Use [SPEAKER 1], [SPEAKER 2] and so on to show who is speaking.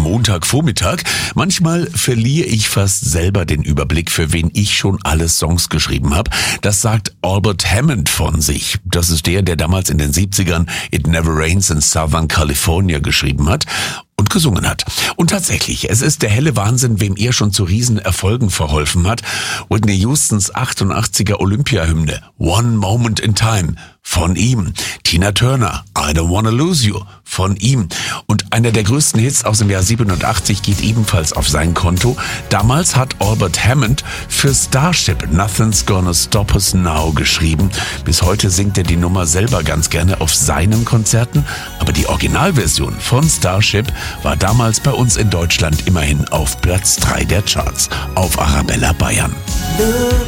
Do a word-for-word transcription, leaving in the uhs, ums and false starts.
[SPEAKER 1] Montagvormittag. Manchmal verliere ich fast selber den Überblick, für wen ich schon alle Songs geschrieben habe. Das sagt Albert Hammond von sich. Das ist der, der damals in den siebzigern It Never Rains in Southern California geschrieben hat und gesungen hat. Und tatsächlich, es ist der helle Wahnsinn, wem er schon zu Riesenerfolgen verholfen hat. Whitney Houstons achtundachtziger Olympia-Hymne One Moment in Time von ihm. Tina Turner, I Don't Wanna Lose You von ihm. Und einer der größten Hits aus dem Jahr siebenundachtzig geht ebenfalls auf sein Konto. Damals hat Albert Hammond für Starship Nothing's Gonna Stop Us Now geschrieben. Bis heute singt er die Nummer selber ganz gerne auf seinen Konzerten. Aber die Originalversion von Starship war damals bei uns in Deutschland immerhin auf Platz drei der Charts. Auf Arabella Bayern.
[SPEAKER 2] Look